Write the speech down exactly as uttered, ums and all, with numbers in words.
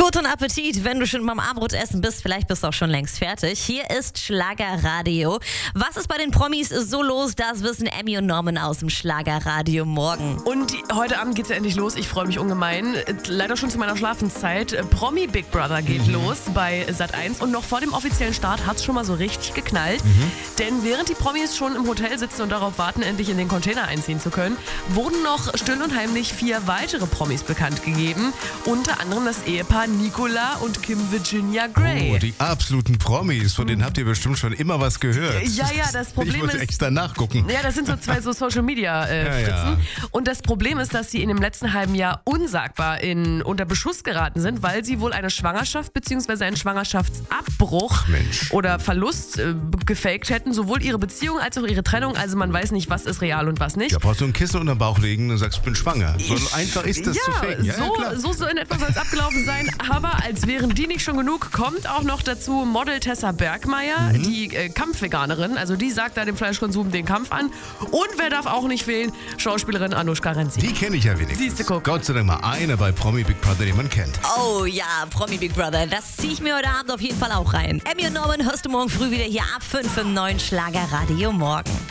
Guten Appetit, wenn du schon beim Abendbrotessen bist. Vielleicht bist du auch schon längst fertig. Hier ist Schlagerradio. Was ist bei den Promis so los? Das wissen Emmy und Norman aus dem Schlagerradio morgen. Und die, heute Abend geht's ja endlich los. Ich freue mich ungemein. Leider schon zu meiner Schlafenszeit. Promi Big Brother geht mhm. los bei Sat eins. Und noch vor dem offiziellen Start hat's schon mal so richtig geknallt. Mhm. Denn während die Promis schon im Hotel sitzen und darauf warten, endlich in den Container einziehen zu können, wurden noch still und heimlich vier weitere Promis bekannt gegeben. Unter anderem das Ehepaar Nicola und Kim Virginia Gray. Oh, die absoluten Promis. Von denen habt ihr bestimmt schon immer was gehört. Ja, ja, das Problem ich muss ist... extra nachgucken. Ja, das sind so zwei so Social-Media-Fritzen. Äh, ja, ja. Und das Problem ist, dass sie in dem letzten halben Jahr unsagbar in, unter Beschuss geraten sind, weil sie wohl eine Schwangerschaft bzw. einen Schwangerschaftsabbruch Ach, oder Verlust äh, gefaked hätten. Sowohl ihre Beziehung als auch ihre Trennung. Also man weiß nicht, was ist real und was nicht. Ja, brauchst du ein Kissen unter den Bauch legen und sagst, ich bin schwanger. So ich, einfach ist das ja, zu faken. Ja, so, ja, so, so in etwa soll es abgelaufen sein. Aber als wären die nicht schon genug, kommt auch noch dazu Model Tessa Bergmeier, mhm. die äh, Kampfveganerin. Also die sagt da dem Fleischkonsum den Kampf an. Und wer darf auch nicht fehlen? Schauspielerin Anushka Renzi. Die kenne ich ja wenigstens. Siehste, guck. Gott sei Dank mal eine bei Promi Big Brother, den man kennt. Oh ja, Promi Big Brother. Das ziehe ich mir heute Abend auf jeden Fall auch rein. Emmy und Norman hörst du morgen früh wieder hier ab fünf im neuen Schlagerradio morgen.